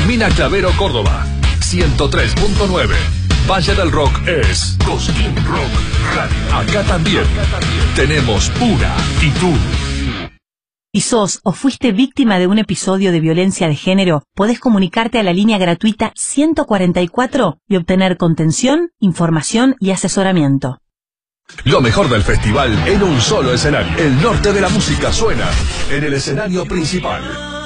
Mina Clavero, Córdoba. 103.9. Valle del Rock es Cosquín Rock Radio. Acá también tenemos pura actitud. Si sos o fuiste víctima de un episodio de violencia de género, podés comunicarte a la línea gratuita 144 y obtener contención, información y asesoramiento. Lo mejor del festival en un solo escenario. El norte de la música suena en el escenario principal.